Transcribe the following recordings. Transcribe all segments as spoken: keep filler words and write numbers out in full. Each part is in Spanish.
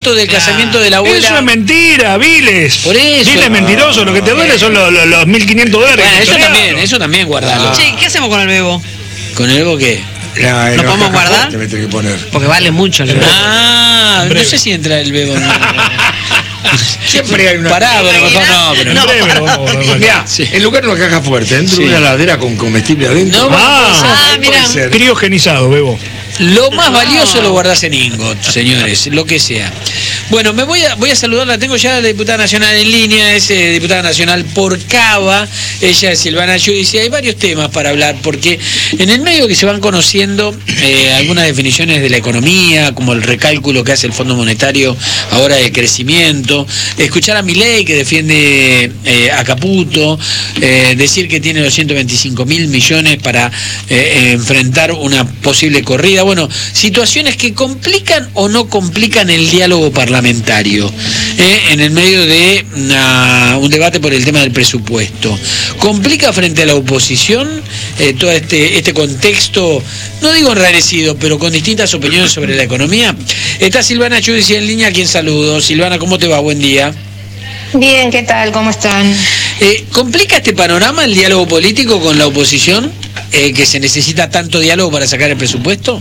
foto del casamiento de la abuela. Eso es mentira, Viles. Por eso. Viles mentiroso, lo que te duele son los, los, los mil quinientos dólares. Bueno, eso también, eso también guardalo. Che, ¿qué hacemos con el bebo? ¿Con el Bebo qué? La, ¿Lo podemos guardar? Te que poner. Porque vale mucho el bebo. Ah, no sé si entra el Bebo. No. Siempre hay una. Parado, a lo mejor no, pero En breve lo vamos a guardar. Mirá, Sí. en lugar de una caja fuerte, dentro Sí. de una heladera con comestible adentro. No, Ah, Ah, mira. criogenizado, Bebo. Lo más valioso lo guardás en Ingot, señores, lo que sea. Bueno, me voy a voy a saludarla, tengo ya a la diputada nacional en línea, es eh, diputada nacional por Cava, ella es Silvana Giudice. Hay varios temas para hablar, porque en el medio que se van conociendo eh, algunas definiciones de la economía, como el recálculo que hace el Fondo Monetario ahora de crecimiento, escuchar a Milei que defiende eh, a Caputo, eh, decir que tiene doscientos veinticinco mil millones para eh, enfrentar una posible corrida. Bueno, situaciones que complican o no complican el diálogo parlamentario eh, en el medio de una, un debate por el tema del presupuesto. ¿Complica frente a la oposición eh, todo este, este contexto, no digo enrarecido, pero con distintas opiniones sobre la economía? Está Silvana Giudice en línea, a quien saludo. Silvana, ¿cómo te va? Buen día. Bien, ¿qué tal? ¿Cómo están? Eh, ¿Complica este panorama el diálogo político con la oposición? Eh, ¿Que se necesita tanto diálogo para sacar el presupuesto?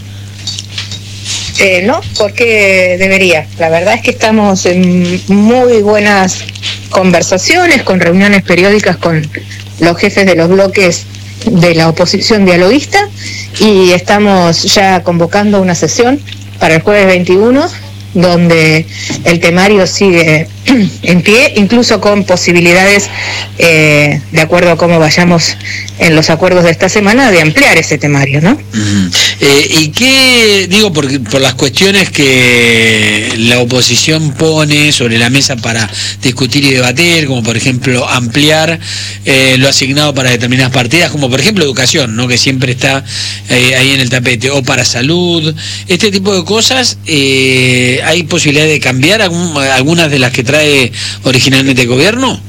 Eh, no, porque debería. La verdad es que estamos en muy buenas conversaciones, con reuniones periódicas con los jefes de los bloques de la oposición dialoguista, y estamos ya convocando una sesión para el jueves veintiuno, donde el temario sigue en pie, incluso con posibilidades, eh, de acuerdo a cómo vayamos en los acuerdos de esta semana, de ampliar ese temario, ¿no? Uh-huh. Eh, ¿Y qué, digo, por, por las cuestiones que la oposición pone sobre la mesa para discutir y debater, como por ejemplo ampliar eh, lo asignado para determinadas partidas, como por ejemplo educación, ¿no?, que siempre está eh, ahí en el tapete, o para salud, este tipo de cosas, eh, ¿hay posibilidad de cambiar algún, algunas de las que trae originalmente el gobierno?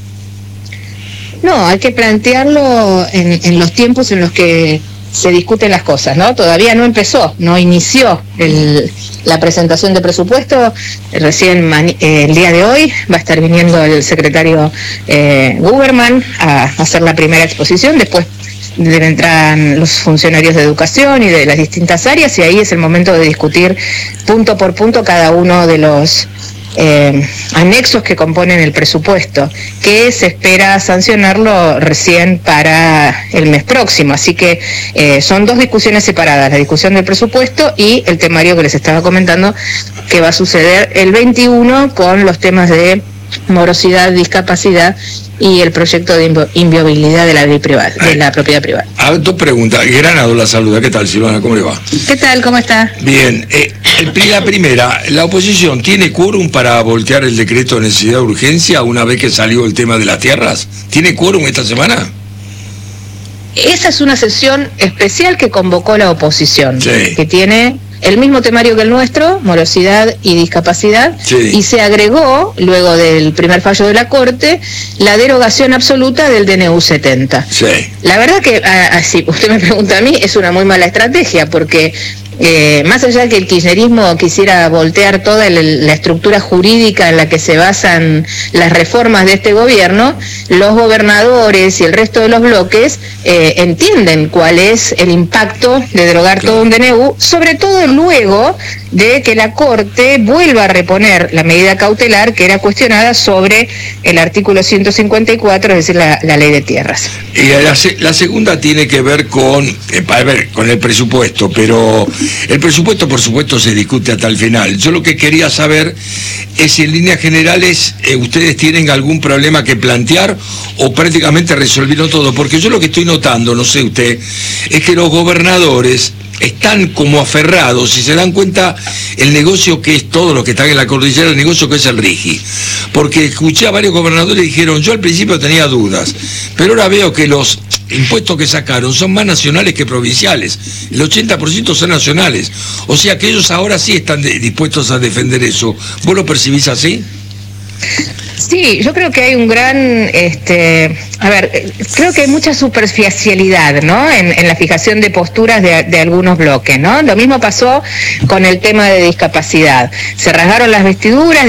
No, hay que plantearlo en, en los tiempos en los que se discuten las cosas, ¿no? Todavía no empezó, no inició el, la presentación de presupuesto. Recién mani, eh, el día de hoy va a estar viniendo el secretario eh, Guberman a hacer la primera exposición, después entrar los funcionarios de educación y de las distintas áreas, y ahí es el momento de discutir punto por punto cada uno de los Eh, anexos que componen el presupuesto, que se espera sancionarlo recién para el mes próximo. Así que eh, son dos discusiones separadas, la discusión del presupuesto y el temario que les estaba comentando, que va a suceder el veintiuno con los temas de morosidad, discapacidad y el proyecto de inviolabilidad de la ley privada, de la propiedad privada. A ver, dos preguntas. Granado la saluda. ¿Qué tal, Silvana? ¿Cómo le va? ¿Qué tal? ¿Cómo está? Bien. Eh, el, la primera, ¿la oposición tiene quórum para voltear el decreto de necesidad de urgencia una vez que salió el tema de las tierras? ¿Tiene quórum esta semana? Esa es una sesión especial que convocó la oposición, sí, que tiene el mismo temario que el nuestro, morosidad y discapacidad, sí, y se agregó, luego del primer fallo de la Corte, la derogación absoluta del D N U setenta. Sí. La verdad que, así usted me pregunta a mí, es una muy mala estrategia, porque Eh, más allá de que el kirchnerismo quisiera voltear toda el, la estructura jurídica en la que se basan las reformas de este gobierno, los gobernadores y el resto de los bloques eh, entienden cuál es el impacto de derogar todo un D N U, sobre todo luego de que la Corte vuelva a reponer la medida cautelar que era cuestionada sobre el artículo ciento cincuenta y cuatro, es decir, la, la ley de tierras. Y la, la segunda tiene que ver con, eh, a ver, con el presupuesto, pero el presupuesto, por supuesto, se discute hasta el final. Yo lo que quería saber es si en líneas generales eh, ustedes tienen algún problema que plantear o prácticamente resolvieron todo, porque yo lo que estoy notando, no sé usted, es que los gobernadores están como aferrados, si se dan cuenta, el negocio que es todo lo que están en la cordillera, el negocio que es el RIGI. Porque escuché a varios gobernadores y dijeron, yo al principio tenía dudas, pero ahora veo que los impuestos que sacaron son más nacionales que provinciales, el ochenta por ciento son nacionales, o sea que ellos ahora sí están de, dispuestos a defender eso. ¿Vos lo percibís así? Sí, yo creo que hay un gran, este, a ver, creo que hay mucha superficialidad, ¿no?, en, en la fijación de posturas de, de algunos bloques, ¿no? Lo mismo pasó con el tema de discapacidad. Se rasgaron las vestiduras